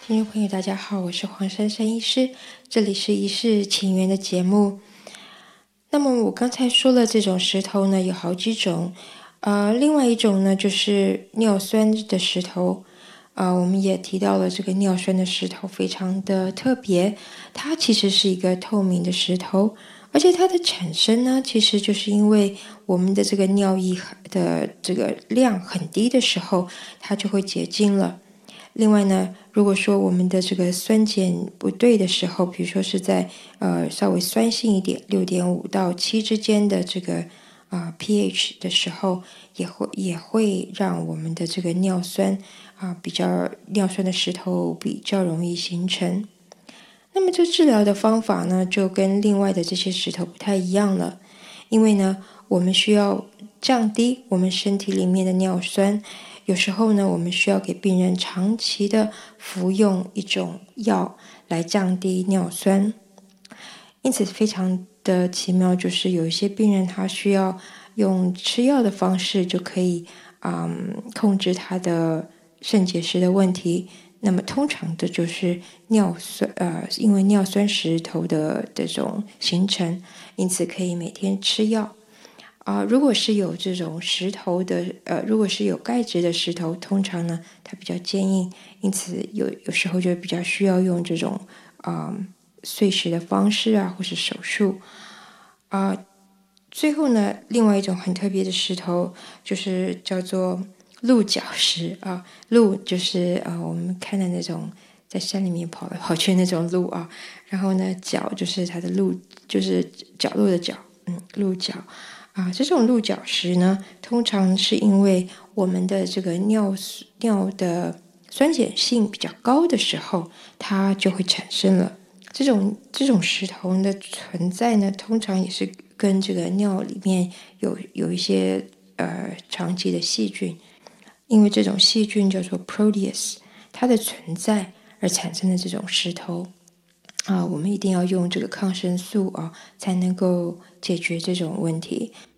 听众朋友，大家好，我是黄珊珊医师，这里是医事情缘的节目。那么我刚才说了，这种石头呢有好几种，另外一种呢就是尿酸的石头，我们也提到了这个尿酸的石头非常的特别，它其实是一个透明的石头，而且它的产生呢，其实就是因为我们的这个尿液的这个量很低的时候，它就会结晶了。另外呢，如果说我们的这个酸碱不对的时候，比如说是在稍微酸性一点6.5到7之间的这个pH 的时候，也会让我们的这个尿酸的石头比较容易形成。那么这治疗的方法呢，就跟另外的这些石头不太一样了，因为呢，我们需要降低我们身体里面的尿酸。有时候呢，我们需要给病人长期的服用一种药来降低尿酸。因此非常的奇妙，就是有一些病人他需要用吃药的方式就可以控制他的肾结石的问题。那么通常的就是因为尿酸石头的这种形成，因此可以每天吃药。如果是有这种石头的，如果是有钙质的石头，通常呢它比较坚硬，因此有时候就比较需要用这种碎石的方式或是手术。最后呢，另外一种很特别的石头就是叫做鹿角石鹿就是我们看的那种在山里面跑来跑去那种鹿然后呢角就是它的鹿，就是角落的角，鹿角。这种鹿角石呢，通常是因为我们的这个尿的酸碱性比较高的时候，它就会产生了。这种石头的存在呢，通常也是跟这个尿里面有一些长期的细菌，因为这种细菌叫做 Proteus， 它的存在而产生的这种石头。我们一定要用这个抗生素才能够解决这种问题。